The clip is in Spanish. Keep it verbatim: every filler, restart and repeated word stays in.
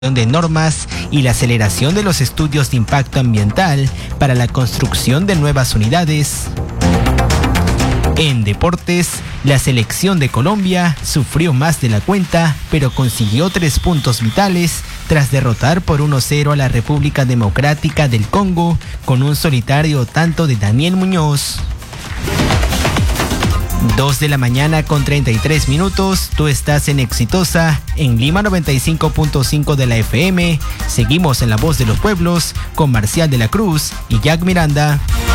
de normas y la aceleración de los estudios de impacto ambiental para la construcción de nuevas unidades. En deportes, la selección de Colombia sufrió más de la cuenta, pero consiguió tres puntos vitales tras derrotar por uno cero a la República Democrática del Congo con un solitario tanto de Daniel Muñoz. dos de la mañana con treinta y tres minutos, tú estás en Exitosa, en Lima noventa y cinco punto cinco de la F M. Seguimos en La Voz de los Pueblos con Marcial de la Cruz y Jack Miranda.